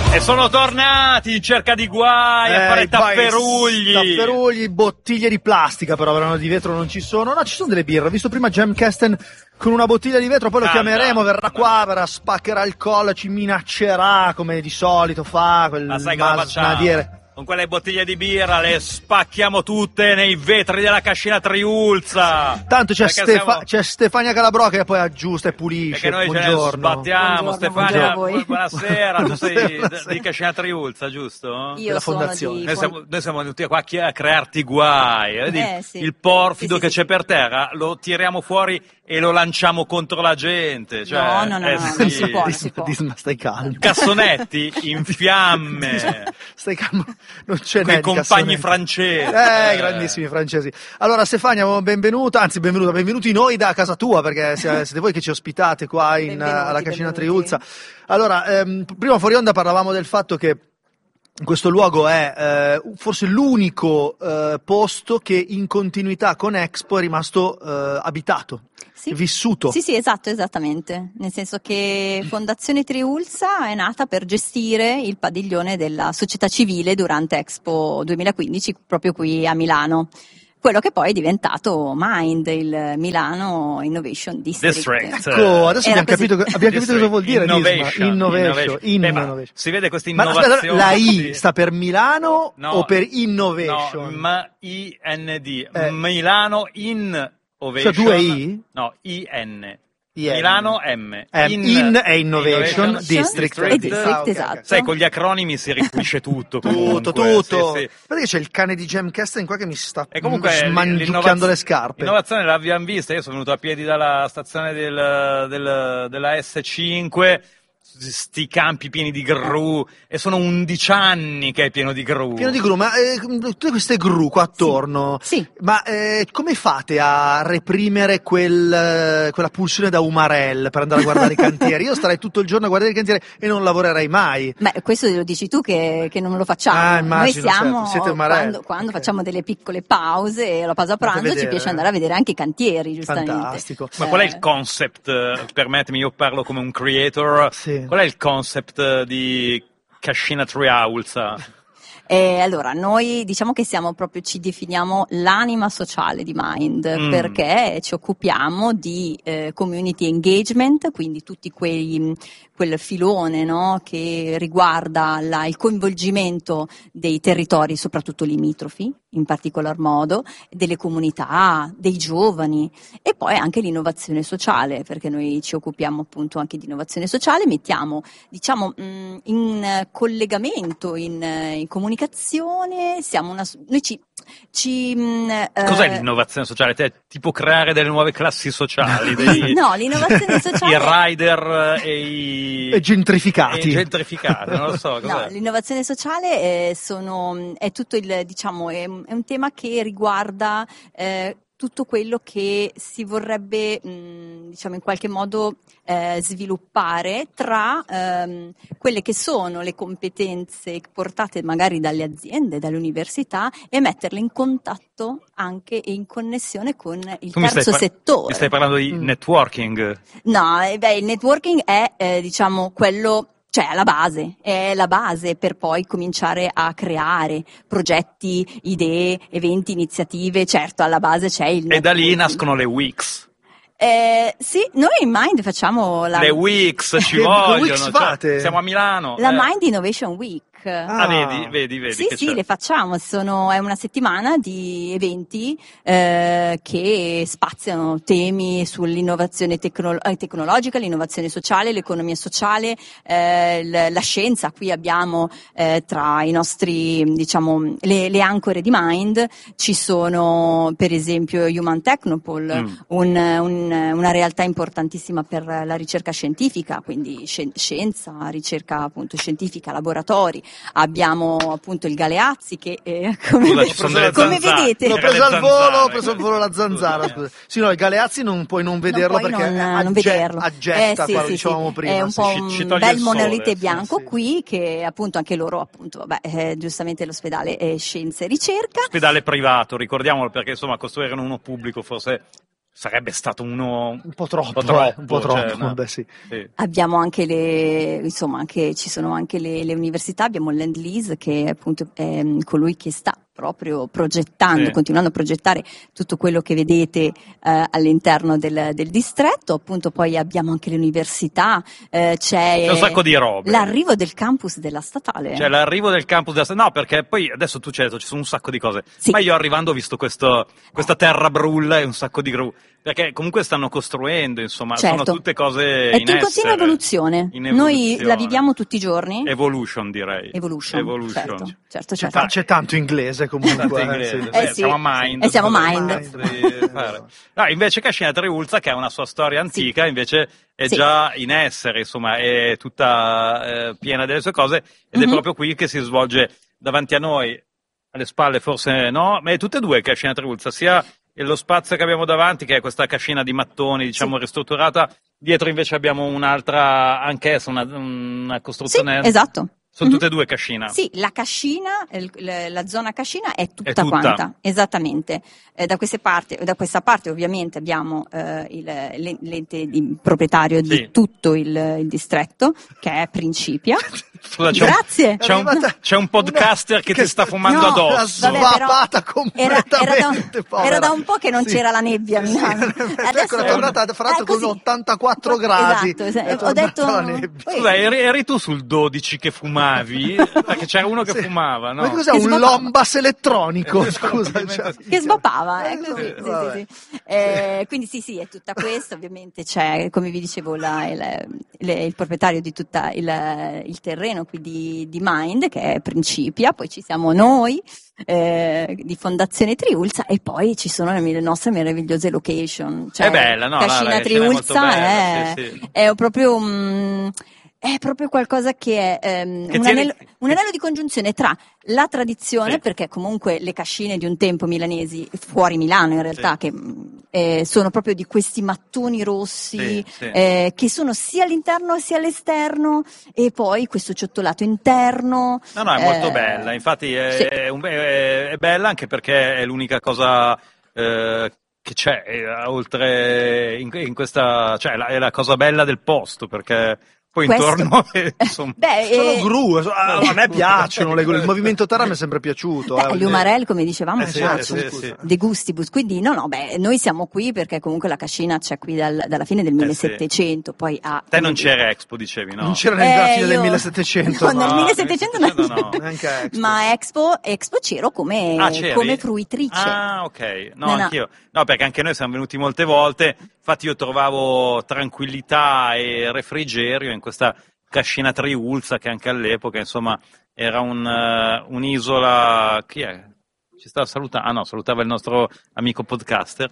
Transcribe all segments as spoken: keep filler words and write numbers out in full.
E sono tornati in cerca di guai, eh, a fare tapperugli. Tapperugli, bottiglie di plastica però, però di vetro non ci sono. No, ci sono delle birre. Ho visto prima Jam Kesten con una bottiglia di vetro, poi lo Calda. chiameremo, verrà qua, verrà, spaccherà il collo, ci minaccerà come di solito fa, quel Ma sai cosa facciamo? masnadiere. Con quelle bottiglie di birra le spacchiamo tutte nei vetri della cascina Triulza. Tanto c'è, Perché Stefa- siamo... c'è Stefania Calabro che poi aggiusta e pulisce. Perché noi ce ne Buongiorno. sbattiamo. Buongiorno, Stefania, buongiorno a voi. buonasera, tu sei Buonasera. di cascina Triulza, giusto? Io Della sono fondazione. di Noi siamo, noi siamo venuti qua a crearti guai, vedi? Eh, sì. Il porfido Sì, sì, che sì. c'è per terra lo tiriamo fuori e lo lanciamo contro la gente. Cioè, No, no, no, eh no, sì. non si può, non si Disma, può. Disma, stai calmo. Cassonetti in fiamme, Stai calmo, non c'è quei né di compagni cassonetti. francesi. Eh, grandissimi francesi. Allora Stefania, benvenuta, anzi benvenuta, benvenuti noi da casa tua, perché siete siete voi che ci ospitate qua in, Benvenuti, alla cascina benvenuti. Triulza. Allora, ehm, prima fuori onda parlavamo del fatto che questo luogo è eh, forse l'unico eh, posto che in continuità con Expo è rimasto eh, abitato, Sì. vissuto. Sì, sì, esatto, esattamente. Nel senso che Fondazione Triulza è nata per gestire il padiglione della società civile durante Expo duemilaquindici proprio qui a Milano. Quello che poi è diventato Mind, il Milano Innovation District. District. Ecco, adesso Era abbiamo capito, così. abbiamo capito cosa vuol dire Innovation, Disma. Innovation, innovation. Beh, ma innovation. si vede questa Ma aspetta, innovazione. la I sta per Milano No, o per innovation? No, M I N D. Eh. Milano in Ovation. Cioè due I? No, I N. I N. Milano M. Eh, in è innovation, district. E district, Ah, ok, ok. esatto. Sai, con gli acronimi si ripulisce tutto. Tutto, comunque, tutto. sì, sì. Perché c'è il cane di Jam Kesten qua che mi sta E comunque smangiucchiando l'innovaz- le scarpe. L'innovazione l'abbiamo vista, io sono venuto a piedi dalla stazione del, del- della S cinque, sti campi pieni di gru, e sono undici anni che è pieno di gru. Pieno di gru, ma eh, tutte queste gru qua attorno, Sì. ma eh, come fate a reprimere quel, eh, quella pulsione da umarell per andare a guardare i cantieri? Io starei tutto il giorno a guardare i cantieri e non lavorerei mai. Beh, questo lo dici tu che, che non lo facciamo. Ah, immagino, Noi siamo, certo, siete umarelli. quando, quando Ok. facciamo delle piccole pause, la pausa pranzo, vedere, ci piace eh. andare a vedere anche i cantieri, giustamente. Fantastico. Ma qual è Eh, il concept? eh, Permettimi, io parlo come un creator. Sì. Qual è il concept eh, di Cascina Triulza? Eh, allora, noi diciamo che siamo proprio, ci definiamo l'anima sociale di Mind, Mm. perché ci occupiamo di eh, community engagement, quindi tutti quei, quel filone, no, che riguarda la- il coinvolgimento dei territori, soprattutto limitrofi, in particolar modo, delle comunità, dei giovani, e poi anche l'innovazione sociale, perché noi ci occupiamo appunto anche di innovazione sociale, mettiamo, diciamo, mh, in eh, collegamento, in, eh, in comunicazione, siamo una, noi ci, ci mh, eh, Cos'è l'innovazione sociale? Te, tipo creare delle nuove classi sociali, dei, No, l'innovazione sociale. i rider e i E gentrificati. e i gentrificati, non lo so. No, Cos'è? l'innovazione sociale è, sono, è tutto il, diciamo, è, un è un tema che riguarda eh, tutto quello che si vorrebbe, mh, diciamo, in qualche modo eh, sviluppare tra ehm, quelle che sono le competenze portate magari dalle aziende, dalle università, e metterle in contatto anche e in connessione con il Tu mi stai terzo par- settore. Mi stai parlando di Mm. networking? No, eh, beh, il networking è, eh, diciamo, quello, cioè alla base, è la base per poi cominciare a creare progetti, idee, eventi, iniziative. Certo, alla base c'è il E da lì networking. nascono le Wix. Eh, sì, noi in Mind facciamo la, Le Wix ci Che vogliono. Wix cioè, fate? siamo a Milano. la eh. Mind Innovation Week. Ah, vedi, vedi, vedi. Sì, che sì, c'è. le facciamo, sono, è una settimana di eventi eh, che spaziano temi sull'innovazione tecno- eh, tecnologica, l'innovazione sociale, l'economia sociale, eh, l- la scienza. Qui abbiamo eh, tra i nostri, diciamo, le, le ancore di Mind, ci sono per esempio Human Technopole, Mm. un- un- una realtà importantissima per la ricerca scientifica, quindi scien- scienza, ricerca appunto scientifica, laboratori. Abbiamo appunto il Galeazzi che eh, come, Scusa, ve- ci sono delle come zanzare. vedete L'ho Era preso le al volo, zanzare. ho preso al volo la zanzara, Scusa. scusa. Sì, no, il Galeazzi non puoi non vederlo non puoi perché non, non agge- vederlo. aggetta Eh, sì, quello sì, dicevamo sì. prima. È un sì. po' Ci- un ci toglie bel il sole, monolite sì, bianco sì. qui che appunto anche loro appunto vabbè eh, giustamente l'ospedale è Scienze e Ricerca. Ospedale privato, ricordiamolo, perché insomma costruire uno pubblico forse sarebbe stato uno un po' troppo, un po' troppo, eh, un po' troppo, cioè, no. beh, sì. Sì. Abbiamo anche le, insomma, anche, ci sono anche le, le università, abbiamo l'End Lease che è appunto è colui che sta proprio progettando, Sì. continuando a progettare tutto quello che vedete eh, all'interno del, del distretto. Appunto poi abbiamo anche le università, eh, c'è, C'è un sacco di robe. l'arrivo del campus della statale. Cioè l'arrivo del campus della no, perché poi adesso tu ci hai detto ci sono un sacco di cose, Sì. ma io arrivando ho visto questo, questa terra brulla e un sacco di gru, perché comunque stanno costruendo, insomma, Certo. sono tutte cose È in in continua essere. evoluzione. In Noi evoluzione. la viviamo tutti i giorni. Evolution, direi. Evolution, Evolution. certo, certo, C'è, certo. ta- c'è tanto inglese comunque. Tanto eh, inglese, sì. Eh sì, sì. siamo a Mind. E siamo Cosa- Mind. di fare. No, invece Cascina Triulza, che ha una sua storia antica, invece è Sì. già in essere, insomma, è tutta eh, piena delle sue cose ed Mhm. è proprio qui che si svolge davanti a noi, alle spalle forse no, ma è tutte e due Cascina Triulza, sia lo spazio che abbiamo davanti, che è questa cascina di mattoni, diciamo, Sì. ristrutturata, dietro invece abbiamo un'altra, anch'essa, una, una Sì, costruzione... esatto. Sono Mhm. tutte e due cascina. Sì, la cascina, il- la la zona cascina è tutta, È tutta. quanta, esattamente. Eh, da, queste parti, da questa parte ovviamente abbiamo eh, il, l'en- l'ente di- proprietario Sì. di tutto il, il distretto, che è Principia. Scusa, c'è un- Grazie. C'è un, Arrivata c'è un podcaster una- che ti sta fumando No, addosso. vabbè, Vabbè, però Svapata era, era, da, completamente, povera. era da un po' che non Sì. c'era la nebbia a Sì, Milano. ecco, era tornata fra l'altro Eh, con così. ottantaquattro gradi. Esatto, esatto. È Ho tornata detto la nebbia. poi- Scusa, eri, eri tu sul dodici che fumavi? Perché c'era uno che Sì. fumava, no? Ma cos'è Che un svapava. lombas elettronico? Eh, Scusa, cioè. che svapava, Eh, è così, sì, sì, vabbè. sì, sì. Eh, quindi sì, sì, è tutta questa, ovviamente c'è, come vi dicevo, la- il, il- il proprietario di tutto il, il terreno qui di, di Mind, che è Principia, poi ci siamo noi, eh, di Fondazione Triulza, e poi ci sono le, le nostre meravigliose location. Cioè, È bella, no? Cascina La- la Cascina è molto Triulza bella, è, sì, sì. è proprio un... È proprio qualcosa che è ehm, Che un, tieni- anello, un anello di congiunzione tra la tradizione, Sì. perché comunque le cascine di un tempo milanesi, fuori Milano in realtà, Sì. che mh, eh, sono proprio di questi mattoni rossi, Sì, sì. eh, che sono sia all'interno sia all'esterno, e poi questo ciottolato interno. No, no, è molto eh, bella, infatti è, sì. è un- è- è bella anche perché è l'unica cosa eh, che c'è, eh, oltre in, in questa, cioè la- è la cosa bella del posto, perché poi Questo- intorno, eh, insomma... Beh, Sono eh, gru, so- a a me piacciono le gru, il movimento terra mi è sempre piaciuto. beh, eh, gli umarell, come dicevamo, Eh sì, piacciono. sì, sì. De gustibus, quindi no, no, beh, noi siamo qui perché comunque la cascina c'è qui dal- dalla fine del Eh sì. millesettecento, poi a... Te non c'era Expo, dicevi, no? Non c'era neanche la Eh, fine del io- millesettecento. No, nel No, millesettecento nel non millesettecento no. Neanche Expo. Ma Expo, Expo c'ero come, Ah, c'eri? come fruitrice. Ah, ok. No, No, no. anch'io. No, perché anche noi siamo venuti molte volte. Infatti io trovavo tranquillità e refrigerio in questa cascina Triulza, che anche all'epoca, insomma, era un, eh, un'isola... Chi è? Ci stava salutando? Ah no, salutava il nostro amico podcaster.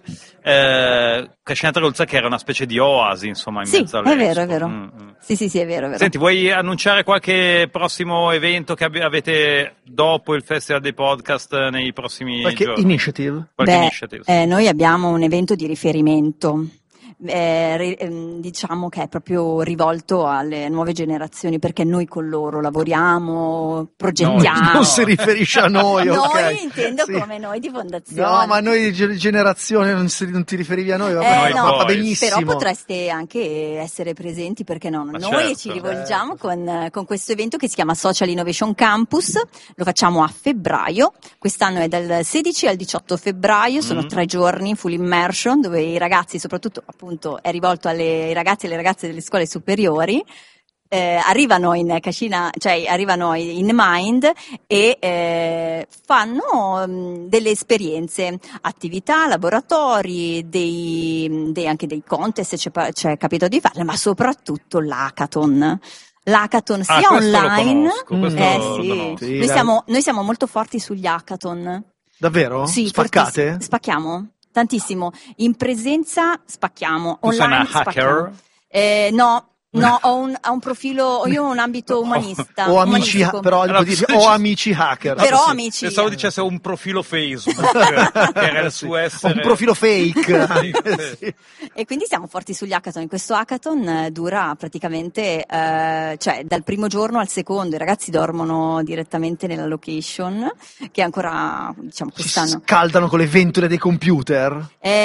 Eh, cascina Triulza, che era una specie di oasi, insomma, in Sì, mezzo è all'Expo. vero, è vero. Mm, mm. Sì, sì, sì, è vero, è vero. Senti, vuoi annunciare qualche prossimo evento che abbi- avete dopo il Festival dei Podcast nei prossimi Qualche giorni? initiative? Qualche Beh, initiative? eh, noi abbiamo un evento di riferimento. Eh, ri- ehm, diciamo che è proprio rivolto alle nuove generazioni, perché noi con loro lavoriamo, progettiamo. No. Non si riferisce a noi, ok. Noi intendo Sì. come noi di fondazione. No, ma noi ge- generazione non, si- non ti riferivi a noi, vabbè, Eh, Noi no, va boys. benissimo. però potreste anche essere presenti, perché no? Ma Noi certo. ci rivolgiamo con, con questo evento che si chiama Social Innovation Campus, lo facciamo a febbraio, quest'anno è dal sedici al diciotto febbraio, sono Mm. tre giorni full immersion, dove i ragazzi, soprattutto appunto è rivolto alle, ai ragazzi e alle ragazze delle scuole superiori, Eh, arrivano in cascina, cioè arrivano in Mind e eh, fanno mh, delle esperienze, attività, laboratori, dei, dei- anche dei contest, c'è, pa- c'è capitato di farle, ma soprattutto l'hackathon. L'hackathon sia Ah, questo lo online, conosco, questo eh lo sì, conosco. Sì, noi, dai. siamo, noi siamo molto forti sugli hackathon. Davvero? Sì, Spaccate? fortissimo. Spacchiamo tantissimo. In presenza spacchiamo, Tu sei online una hacker? spacchiamo. Eh, no, No, ho un, ho un profilo, io ho un ambito umanista. O amici, umanistico. però Allora, dici, bisogna- o amici hacker. Però sì, amici. Pensavo dicesse un profilo Facebook, che era il Sì. suo Ho essere. un profilo fake. Sì. Sì. E quindi siamo forti sugli hackathon. In questo hackathon eh, dura praticamente, eh, cioè dal primo giorno al secondo, i ragazzi dormono direttamente nella location, che ancora, diciamo, Si quest'anno. scaldano con le ventole dei computer.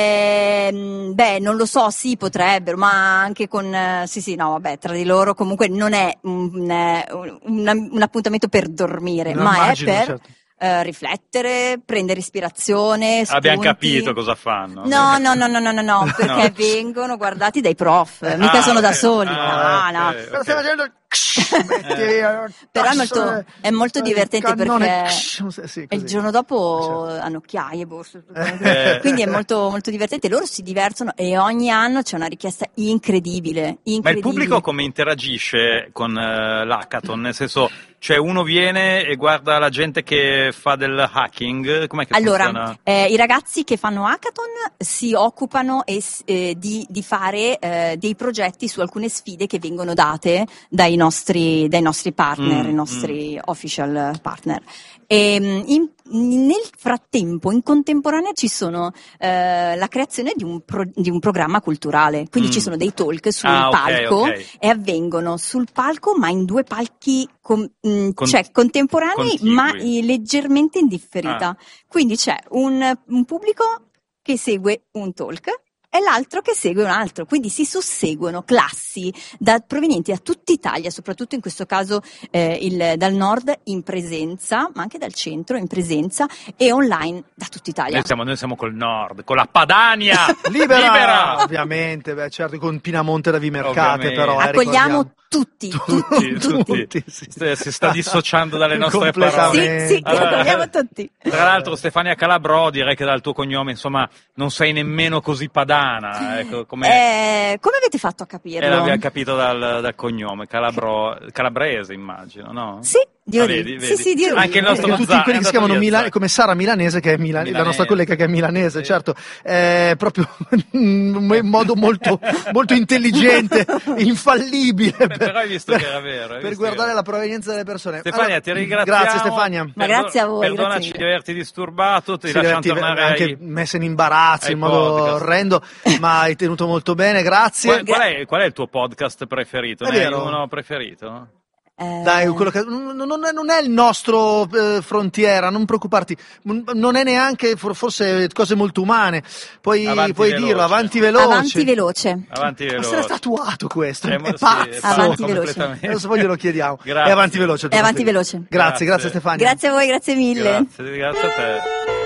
Ehm, beh, non lo so, sì, potrebbero, ma anche con, eh, sì, sì, no, vabbè, tra di loro comunque non è un, eh, un, un appuntamento per dormire, No, ma immagino, è per certo. eh, riflettere, prendere ispirazione, Abbiamo spunti. capito cosa fanno. No, no, no, no, no, no, no, perché No. vengono guardati dai prof, mica Ah, sono da ok. soli, Ah, no, no. ok, Però stai ok. facendo il metti via, Però è tasso, molto, è molto il divertente cannone, perché sì, il così. giorno dopo Certo. hanno occhiaie, borse, tutto Eh. quanto. Quindi è molto, molto divertente. Loro si divertono e ogni anno c'è una richiesta incredibile, incredibile. Ma il pubblico come interagisce con eh, l'hackathon? Nel senso, cioè uno viene e guarda la gente che fa del hacking? Com'è che Allora, funziona? eh, i ragazzi che fanno hackathon si occupano e, s- eh, di, di fare eh, dei progetti su alcune sfide che vengono date dai nostri, dai nostri partner, Mm, i nostri official partner. E, mh, in- nel frattempo, in contemporanea, ci sono eh, la creazione di un, pro- di un programma culturale, quindi Mm. ci sono dei talk sul Ah, ok, palco ok. e avvengono sul palco, ma in due palchi com- mh, Con- cioè contemporanei, contigui. ma eh, leggermente in differita. Ah. Quindi c'è un, un pubblico che segue un talk e l'altro che segue un altro, quindi si susseguono classi da, provenienti da tutta Italia, soprattutto in questo caso eh, il, dal nord in presenza, ma anche dal centro in presenza e online da tutta Italia. Noi siamo, noi siamo col nord, con la Padania! Libera, Libera! ovviamente, beh, certo, con Pinamonte da Vimercate, Ovviamente. però. eh, Accogliamo ricordiamo. tutti, Tutti, tutti, tutti. Tutti, sì. Si- si sta dissociando dalle nostre Completamente. Sì, sì, Allora, accogliamo tutti. Tra l'altro Stefania Calabrò, direi che dal tuo cognome insomma non sei nemmeno così padana, ecco, come Eh, come avete fatto a capirlo? eh, l'abbiamo capito dal, dal cognome, Calabrò, calabrese immagino, no? Sì, di Ah, origine. vedi, Sì, vedi. sì, di Anche origine. il nostro Perché tutti Zà- quelli è che si andato chiamano via, Mila- Zà. come Sara Milanese, che è Mila- la Milanese. nostra collega che è milanese, Sì. certo, è proprio in modo molto, molto intelligente, infallibile. Beh, per- però hai visto per- che era vero, hai Per visto guardare che- la provenienza delle persone. Stefania, Allora, ti ringraziamo. Grazie Stefania. Ma grazie a voi, Perdonaci grazie di mille. averti disturbato, ti Sì, lasciamo ti- tornare anche ai... messa in imbarazzo ai in modo podcast. orrendo, ma hai tenuto molto bene, grazie. Qual, qual è, qual è il tuo podcast preferito? È Ne hai vero. uno preferito? Eh, Dai, quello che- non, non è, non è il nostro eh, frontiera, non preoccuparti, non non è neanche for- forse cose molto umane, puoi, Avanti puoi veloce. dirlo, avanti veloce. Avanti veloce. Avanti Ma veloce. se l'ha tatuato questo, Eh, è, mo- sì, pazzo. è Avanti veloce. completamente. Adesso poi glielo chiediamo. Grazie. È avanti veloce. il tuo È avanti preferito. veloce. Grazie, Grazie. grazie Stefania. Grazie a voi, grazie mille. Grazie, grazie a te.